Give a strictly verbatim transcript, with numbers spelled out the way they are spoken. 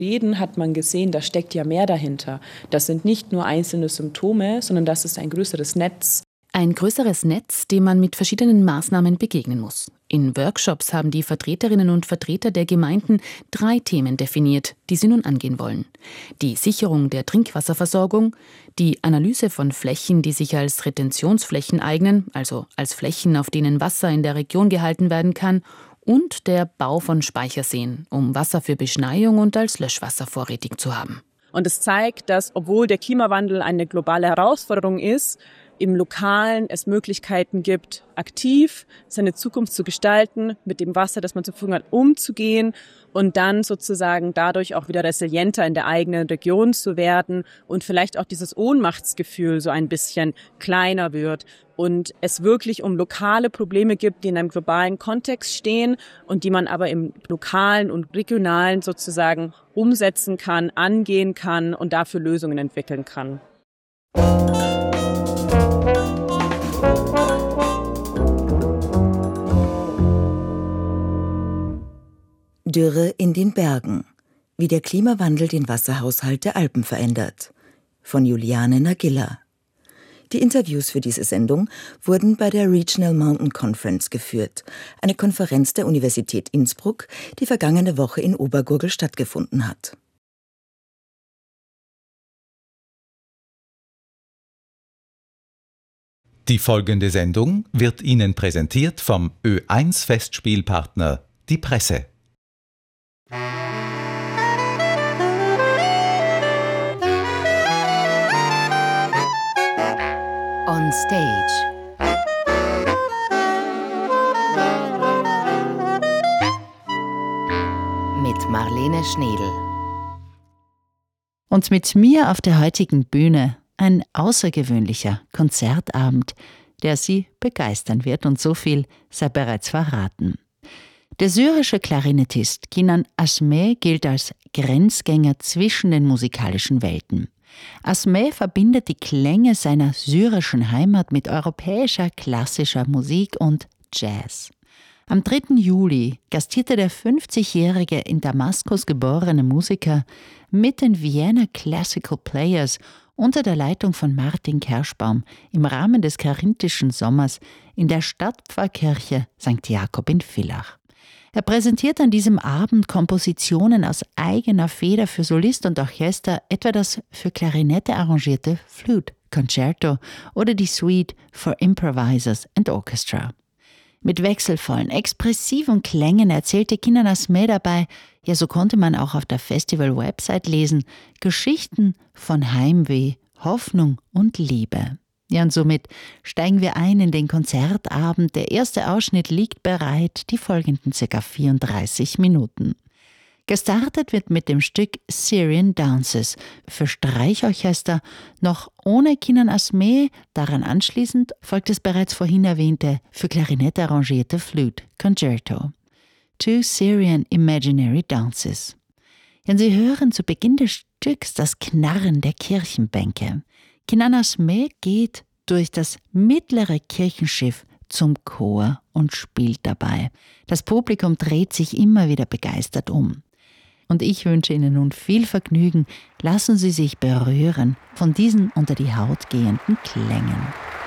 reden, hat man gesehen, da steckt ja mehr dahinter. Das sind nicht nur einzelne Symptome, sondern das ist ein größeres Netz. Ein größeres Netz, dem man mit verschiedenen Maßnahmen begegnen muss. In Workshops haben die Vertreterinnen und Vertreter der Gemeinden drei Themen definiert, die sie nun angehen wollen. Die Sicherung der Trinkwasserversorgung, die Analyse von Flächen, die sich als Retentionsflächen eignen, also als Flächen, auf denen Wasser in der Region gehalten werden kann, und der Bau von Speicherseen, um Wasser für Beschneiung und als Löschwasser vorrätig zu haben. Und es zeigt, dass, obwohl der Klimawandel eine globale Herausforderung ist, im Lokalen es Möglichkeiten gibt, aktiv seine Zukunft zu gestalten, mit dem Wasser, das man zur Verfügung hat, umzugehen und dann sozusagen dadurch auch wieder resilienter in der eigenen Region zu werden und vielleicht auch dieses Ohnmachtsgefühl so ein bisschen kleiner wird und es wirklich um lokale Probleme gibt, die in einem globalen Kontext stehen und die man aber im Lokalen und Regionalen sozusagen umsetzen kann, angehen kann und dafür Lösungen entwickeln kann. Dürre in den Bergen. Wie der Klimawandel den Wasserhaushalt der Alpen verändert. Von Juliane Nagilla. Die Interviews für diese Sendung wurden bei der Regional Mountain Conference geführt, eine Konferenz der Universität Innsbruck, die vergangene Woche in Obergurgl stattgefunden hat. Die folgende Sendung wird Ihnen präsentiert vom Ö eins Festspielpartner, die Presse. On Stage. Mit Marlene Schnedel. Und mit mir auf der heutigen Bühne ein außergewöhnlicher Konzertabend, der Sie begeistern wird, und so viel sei bereits verraten. Der syrische Klarinettist Kinan Asmeh gilt als Grenzgänger zwischen den musikalischen Welten. Asmeh verbindet die Klänge seiner syrischen Heimat mit europäischer klassischer Musik und Jazz. Am dritten Juli gastierte der fünfzigjährige in Damaskus geborene Musiker mit den Vienna Classical Players unter der Leitung von Martin Kerschbaum im Rahmen des Carinthischen Sommers in der Stadtpfarrkirche Sankt Jakob in Villach. Er präsentiert an diesem Abend Kompositionen aus eigener Feder für Solist und Orchester, etwa das für Klarinette arrangierte Flute Concerto oder die Suite for Improvisers and Orchestra. Mit wechselvollen, expressiven Klängen erzählte Kinan Asmeh dabei, ja, so konnte man auch auf der Festival-Website lesen, Geschichten von Heimweh, Hoffnung und Liebe. Ja, und somit steigen wir ein in den Konzertabend. Der erste Ausschnitt liegt bereit, die folgenden ca. vierunddreißig Minuten. Gestartet wird mit dem Stück Syrian Dances für Streichorchester, noch ohne Kinan Asmeh. Daran anschließend folgt das bereits vorhin erwähnte, für Klarinette arrangierte Flute Concerto. Two Syrian Imaginary Dances. Ja, und Sie hören zu Beginn des Stücks das Knarren der Kirchenbänke. Kinan Asmeh geht durch das mittlere Kirchenschiff zum Chor und spielt dabei. Das Publikum dreht sich immer wieder begeistert um. Und ich wünsche Ihnen nun viel Vergnügen. Lassen Sie sich berühren von diesen unter die Haut gehenden Klängen.